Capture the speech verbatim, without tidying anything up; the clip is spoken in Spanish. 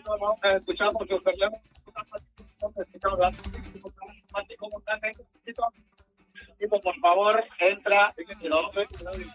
vamos a escuchar porque perdemos. Tipo, por favor, entra.